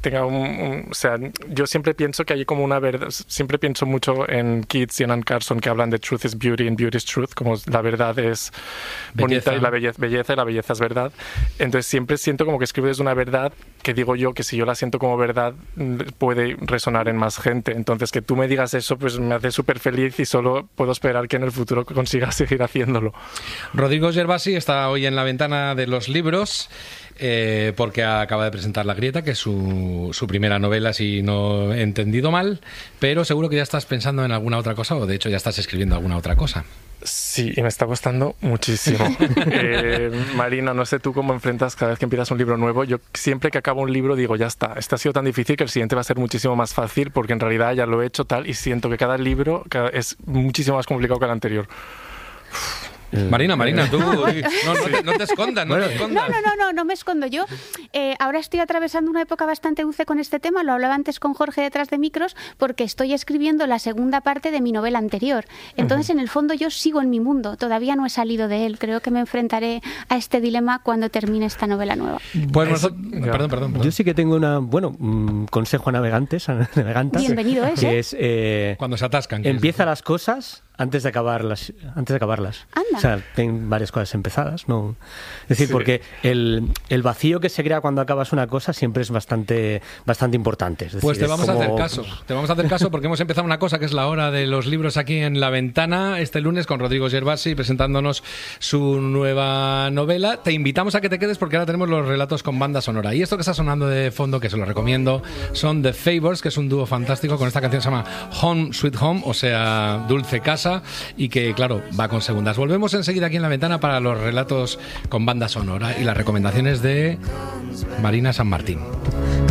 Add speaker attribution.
Speaker 1: tenga o sea, yo siempre pienso que hay como una verdad, siempre pienso mucho en Keats y en Anne Carson, que hablan de truth is beauty and beauty is truth, como la verdad es bonita y la belleza y la belleza es verdad. Entonces siempre siento como que escribo desde una verdad que digo yo que si yo la siento como verdad puede resonar en más gente. Entonces que tú me digas eso pues me hace súper feliz y solo puedo esperar que en el futuro consiga seguir haciéndolo.
Speaker 2: Rodrigo Gervasi está hoy en la ventana de los libros porque acaba de presentar La Grieta, que es su primera novela, si no he entendido mal, pero seguro que ya estás pensando en alguna otra cosa, o de hecho ya estás escribiendo alguna otra cosa.
Speaker 1: Sí, y me está costando muchísimo. Marina, no sé tú cómo enfrentas cada vez que empiezas un libro nuevo. Yo siempre que acabo un libro digo, ya está, este ha sido tan difícil que el siguiente va a ser muchísimo más fácil, porque en realidad ya lo he hecho tal y siento que cada libro es muchísimo más complicado que el anterior.
Speaker 2: Marina, tú no te escondas, no te escondas.
Speaker 3: No me escondo. Yo ahora estoy atravesando una época bastante dulce con este tema, lo hablaba antes con Jorge detrás de micros, porque estoy escribiendo la segunda parte de mi novela anterior. Entonces, en el fondo, yo sigo en mi mundo, todavía no he salido de él. Creo que me enfrentaré a este dilema cuando termine esta novela nueva.
Speaker 2: Pues perdón.
Speaker 4: Yo sí que tengo un consejo a navegantes.
Speaker 3: Bienvenido
Speaker 4: que es
Speaker 2: cuando se atascan.
Speaker 4: Empieza las cosas antes de acabarlas.
Speaker 3: Anda.
Speaker 4: O sea, ten varias cosas empezadas, ¿no? Es decir, porque el vacío que se crea cuando acabas una cosa siempre es bastante importante. Es decir,
Speaker 2: pues te vamos a hacer caso porque hemos empezado una cosa que es la hora de los libros aquí en La Ventana este lunes con Rodrigo Gervasi presentándonos su nueva novela. Te invitamos a que te quedes porque ahora tenemos los relatos con banda sonora. Y esto que está sonando de fondo, que se lo recomiendo, son The Favours, que es un dúo fantástico con esta canción que se llama Home Sweet Home, o sea, Dulce Casa, y que, claro, va con segundas. Volvemos enseguida aquí en La Ventana para los relatos con banda sonora y las recomendaciones de Marina San Martín.